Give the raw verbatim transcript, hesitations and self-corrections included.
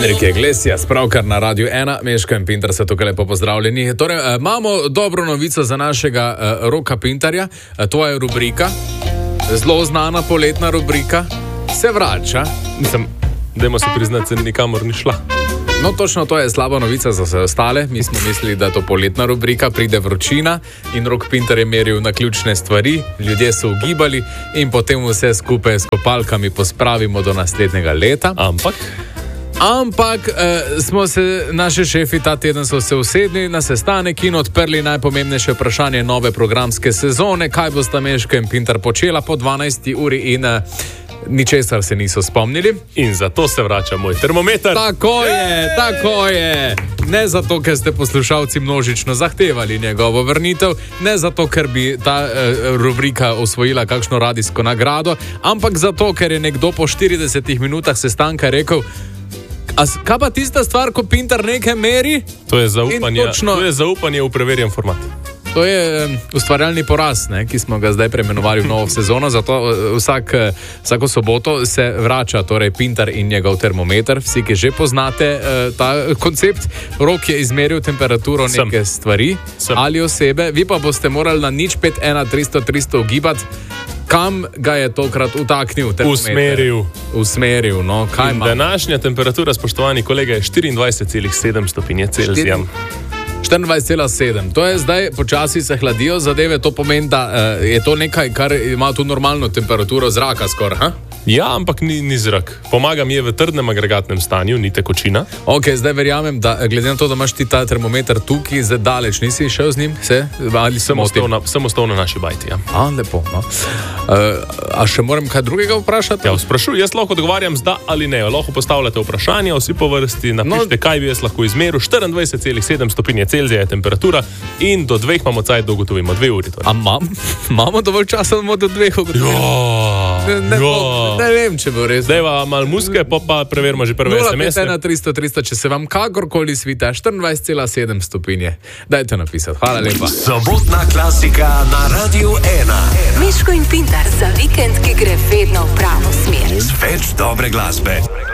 Enrique Iglesias, pravkar na Radiu ena, Meško in Pintar se tukaj lepo pozdravljeni. Torej, imamo dobro novico za našega uh, Roka Pintarja. Uh, to je rubrika, zelo znana poletna rubrika, se vrača. Mislim, dajmo se priznati, se nikamor ni šla. No, točno to je slaba novica za vse ostale. Mi smo mislili, da je to poletna rubrika, pride vročina in Rok Pintar je meril na ključne stvari, ljudje so ugibali in potem vse skupaj s kopalkami pospravimo do naslednjega leta. Ampak? Ampak eh, smo se, naši šefi ta teden so se usedli na sestanek in odprli najpomembnejše vprašanje nove programske sezone, kaj bosta Meško in Pintar počela po dvanajsti uri in eh, ničesar se niso spomnili. In zato se vrača moj termometer. Tako je, tako je. Ne zato, ker ste poslušalci množično zahtevali njegovo vrnitev, ne zato, ker bi ta eh, rubrika osvojila kakšno radijsko nagrado, ampak zato, ker je nekdo po štiridesetih minutah sestanka rekel: A kaj pa tista stvar, ko Pintar nekaj meri? To je zaupanje, točno, to je zaupanje v preverjen format. To je um, ustvarjalni poraz, ne, ki smo ga zdaj preimenovali v novo sezono, zato uh, vsak, uh, vsako soboto se vrača torej Pintar in njegov termometer. Vsi, ki že poznate uh, ta koncept, Rok je izmeril temperaturo Sem. neke stvari Sem. ali osebe, vi pa boste morali na nič pet ena tristo tristo ugibati, kam ga je tokrat utaknil termometer. Usmeril. Usmeril, no, kaj ima? Današnja temperatura, spoštovani kolega, je štiriindvajset celih sedem stopinje Celzija. štiriindvajset celih sedem. To je zdaj, počasi se hladijo zadeve, to pomeni, da uh, je to nekaj, kar ima tu normalno temperaturo zraka skoraj, ha? Ja, ampak ni, ni zrak. Pomaga mi je v trdnem agregatnem stanju, ni tekočina. Ok, zdaj verjamem, da glede na to, da imaš ti ta termometer tukaj, zdaj daleč, nisi šel z njim, se? Ali sem ostal na, sem ostal na naši bajti, ja. A, lepo, no. Uh, a še moram kaj drugega vprašati? Ja, sprašuj, jaz lahko odgovarjam z da ali ne. Lahko postavljate vprašanja, vsi po vrsti, napišite, no, kaj bi jaz lahko izmeril. štiriindvajset celih sedem stopinje Celzija je temperatura in do dveh imamo cajt, da ugotovimo. Dve uri. Torej. A mam, imamo dovolj časa, da bomo do dveh ugotovili? Ja, ne, ne, ja. ne vem, če bo res. Dejva malo muske, pa pa preverimo že prve es em es. nula pet ena tristo tristo, če se vam kakorkoli svita, štiriindvajset celih sedem stopinje. Dajte napisati. Hvala lepa. Sobotna klasika na Radiu ena. Meško in Pintar za vikend, ki gre vedno v pravo smer. Več dobre glasbe.